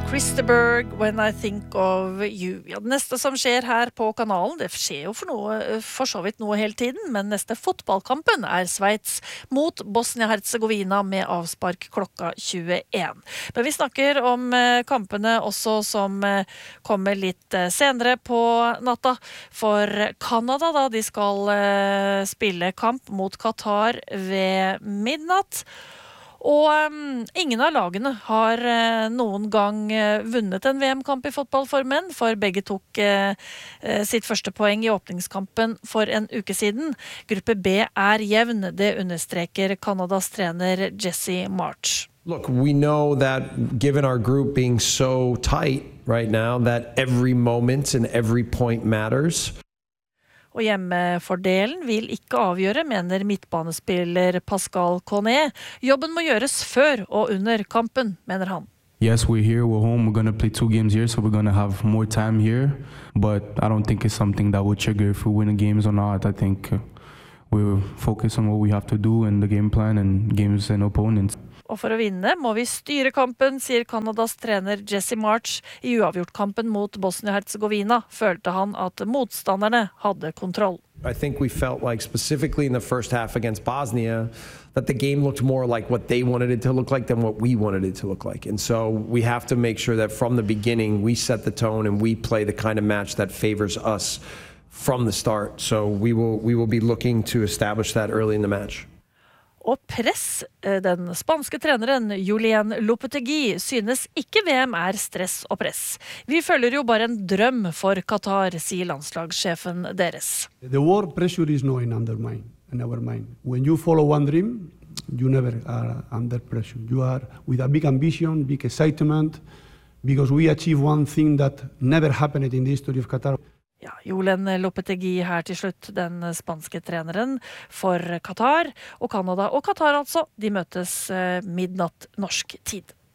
Christopher, When I Think of You. Ja, det neste som skjer her på kanalen, det skjer jo for så vidt noe hele tiden, men neste fotballkampen Sveits mot Bosnia-Herzegovina med avspark klokka 21. Men vi snakker om kampene også som kommer litt senere på natta, for Kanada da, de skal spille kamp mot Qatar ved midnatt. Og ingen av lagene har noen gang vunnet en VM-kamp I fotball for menn, for begge tok sitt første poeng I åpningskampen for en uke siden. Gruppe B jevn, det understreker Kanadas trener Jesse March. Look, we know that given our group being so tight right now, that every moment and every point matters. Og hjemmefordelen vil ikke avgjøre, mener midtbanespiller Pascal Cornet. Jobben må gjøres før og under kampen, mener han. Yes, we're here, we're home, we're going to play 2 games here, so we're going to have more time here. But I don't think it's something that will trigger if we win the games or not. I think we'll focus on what we have to do in the game plan and games and opponents. Og for å vinne må vi styre kampen, sier Kanadas trener Jesse March. I uavgjortkampen mot Bosnia-Herzegovina følte han at motstanderne hadde kontroll. I think we felt like specifically in the first half against Bosnia that the game looked more like what they wanted it to look like than what we wanted it to look like. And so we have to make sure that from the beginning we set the tone and we play the kind of match that favors us from the start. So we will be looking to establish that early in the match. Og press, den spanske treneren Julien Lopetegui synes ikke VM stress og press. Vi følger jo bare en drøm for Qatar, sier landslagssjefen deres. The word pressure is not in our mind. When you follow one dream, you never are under pressure. You are with a big ambition, big excitement, because we achieve one thing that never happened in the history of Qatar. Ja, Julien Lopetegui her til slutt, den spanske treneren for Qatar og Kanada. Og Qatar altså, de møtes midnatt norsk tid.